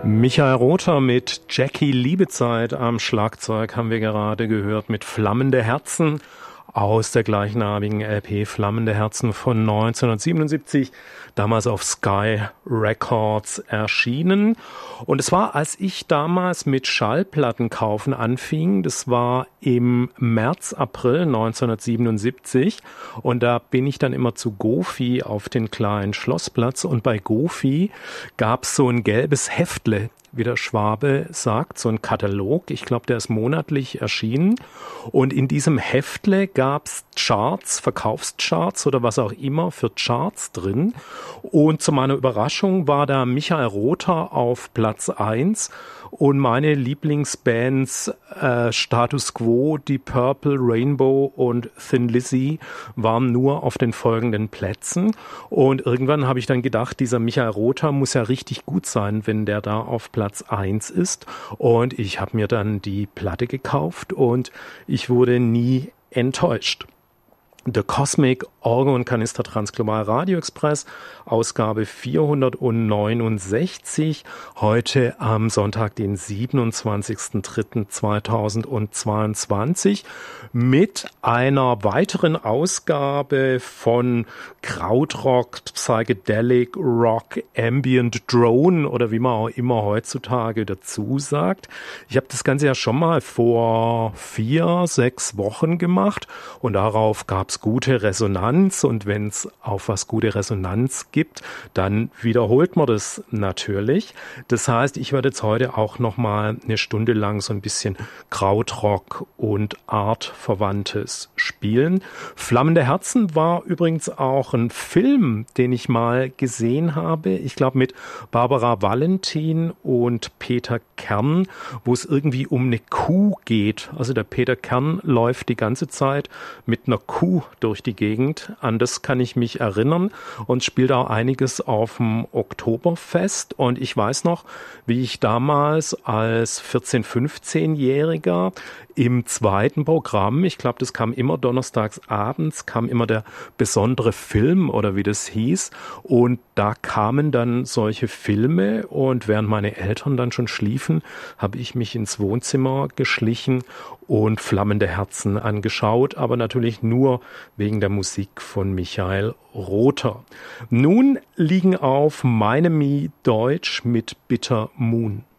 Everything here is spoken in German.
Michael Rother mit Jackie Liebezeit am Schlagzeug haben wir gerade gehört mit Flammende Herzen aus der gleichnamigen LP Flammende Herzen von 1977, damals auf Sky Records erschienen. Und es war, als ich damals mit Schallplattenkaufen anfing, das war im März, April 1977 und da bin ich dann immer zu Gofi auf den kleinen Schlossplatz und bei Gofi gab's so ein gelbes Heftle, wie der Schwabe sagt, so ein Katalog. Ich glaube, der ist monatlich erschienen. Und in diesem Heftle gab's Charts, Verkaufscharts oder was auch immer für Charts drin. Und zu meiner Überraschung war da Michael Rother auf Platz 1 und meine Lieblingsbands Status Quo, Deep Purple, Rainbow und Thin Lizzy waren nur auf den folgenden Plätzen. Und irgendwann habe ich dann gedacht, dieser Michael Rother muss ja richtig gut sein, wenn der da auf Platz 1 ist. Und ich habe mir dann die Platte gekauft und ich wurde nie enttäuscht. The Cosmic Orgel und Kanister Transglobal Radio Express, Ausgabe 469, heute am Sonntag, den 27.03.2022, mit einer weiteren Ausgabe von Krautrock, Psychedelic Rock, Ambient Drone oder wie man auch immer heutzutage dazu sagt. Ich habe das Ganze ja schon mal vor 4-6 Wochen gemacht und darauf gab es gute Resonanz und wenn es auf was gute Resonanz gibt, dann wiederholt man das natürlich. Das heißt, ich werde jetzt heute auch nochmal eine Stunde lang so ein bisschen Krautrock und Artverwandtes spielen. Flammende Herzen war übrigens auch ein Film, den ich mal gesehen habe. Ich glaube mit Barbara Valentin und Peter Kern, wo es irgendwie um eine Kuh geht. Also der Peter Kern läuft die ganze Zeit mit einer Kuh durch die Gegend. An das kann ich mich erinnern und spielt auch einiges auf dem Oktoberfest. Und ich weiß noch, wie ich damals als 14-, 15-Jähriger im zweiten Programm, ich glaube, das kam immer donnerstags abends, kam immer der besondere Film oder wie das hieß. Und da kamen dann solche Filme und während meine Eltern dann schon schliefen, habe ich mich ins Wohnzimmer geschlichen und Flammende Herzen angeschaut, aber natürlich nur wegen der Musik von Michael Rother. Nun liegen auf Meine Mi Deutsch mit Bitter Moon.